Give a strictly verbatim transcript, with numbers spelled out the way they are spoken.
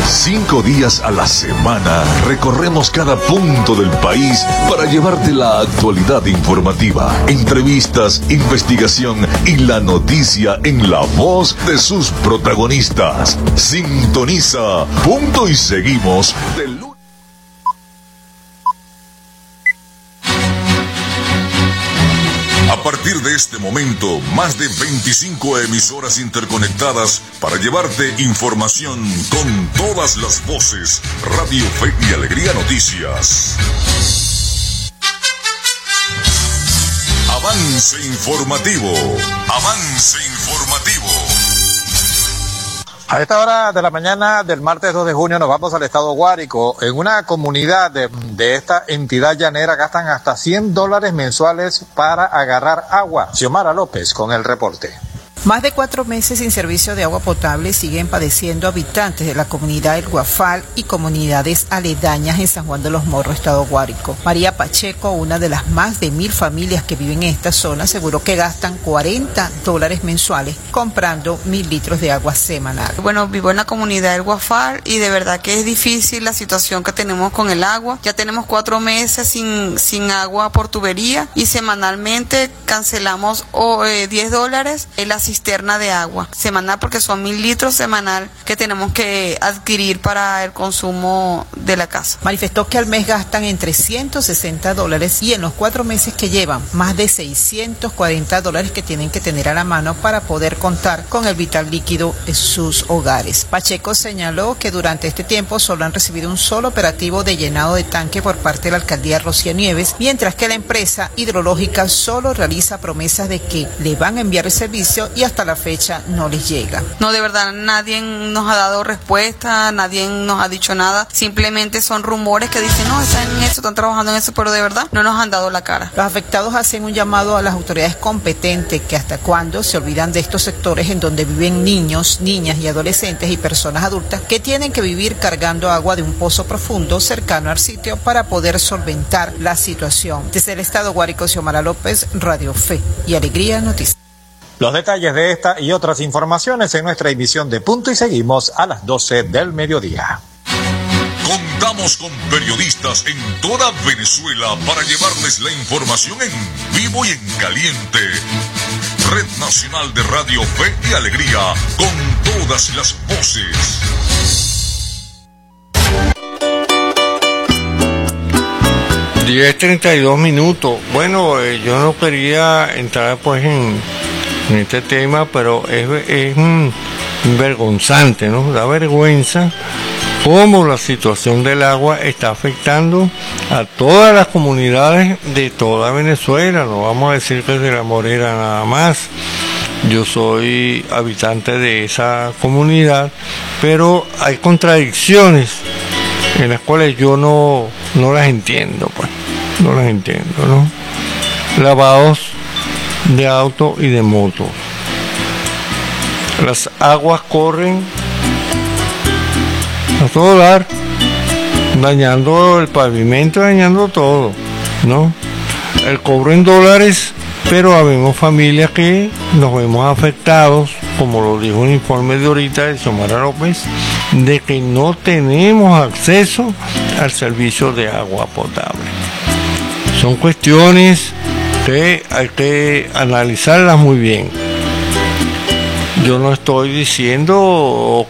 Cinco días a la semana recorremos cada punto del país para llevarte la actualidad informativa, entrevistas, investigación y la noticia en la voz de sus protagonistas. Sintoniza Punto y Seguimos de lunes. A partir de este momento, más de veinticinco emisoras interconectadas para llevarte información con todas las voces. Radio Fe y Alegría Noticias. Avance informativo. Avance informativo. A esta hora de la mañana del martes dos de junio nos vamos al estado Guárico. En una comunidad de, de esta entidad llanera gastan hasta cien dólares mensuales para agarrar agua. Xiomara López con el reporte. Más de cuatro meses sin servicio de agua potable siguen padeciendo habitantes de la comunidad El Guafal y comunidades aledañas en San Juan de los Morros, estado Guárico. María Pacheco, una de las más de mil familias que viven en esta zona, aseguró que gastan cuarenta dólares mensuales comprando mil litros de agua semanal. Bueno, vivo en la comunidad El Guafal y de verdad que es difícil la situación que tenemos con el agua. Ya tenemos cuatro meses sin, sin agua por tubería y semanalmente cancelamos oh, eh, diez dólares en la cisterna de agua semanal, porque son mil litros semanal que tenemos que adquirir para el consumo de la casa. Manifestó que al mes gastan entre ciento sesenta dólares y en los cuatro meses que llevan más de seiscientos cuarenta dólares que tienen que tener a la mano para poder contar con el vital líquido en sus hogares. Pacheco señaló que durante este tiempo solo han recibido un solo operativo de llenado de tanque por parte de la alcaldía Rocío Nieves, mientras que la empresa hidrológica solo realiza promesas de que le van a enviar el servicio y hasta la fecha no les llega. No, de verdad, nadie nos ha dado respuesta, nadie nos ha dicho nada, simplemente son rumores que dicen, no, están en eso, están trabajando en eso, pero de verdad no nos han dado la cara. Los afectados hacen un llamado a las autoridades competentes que hasta cuándo se olvidan de estos sectores en donde viven niños, niñas y adolescentes y personas adultas que tienen que vivir cargando agua de un pozo profundo cercano al sitio para poder solventar la situación. Desde el estado Guárico, Xiomara López, Radio Fe y Alegría Noticias. Los detalles de esta y otras informaciones en nuestra emisión de Punto y Seguimos a las doce del mediodía. Contamos con periodistas en toda Venezuela para llevarles la información en vivo y en caliente. Red Nacional de Radio Fe y Alegría, con todas las voces. diez treinta y dos minutos. Bueno, eh, yo no quería entrar pues en, en este tema, pero es, es mm, vergonzante, ¿no? Da vergüenza cómo la situación del agua está afectando a todas las comunidades de toda Venezuela. No vamos a decir que es de La Morera nada más. Yo soy habitante de esa comunidad, pero hay contradicciones en las cuales yo no, no las entiendo, pues, no las entiendo, ¿no? Lavados de auto y de moto. Las aguas corren a todo dar, dañando el pavimento, dañando todo, ¿no? El cobro en dólares, pero habemos familias que nos vemos afectados, como lo dijo un informe de ahorita de Xiomara López, de que no tenemos acceso al servicio de agua potable. Son cuestiones que hay que analizarlas muy bien. Yo no estoy diciendo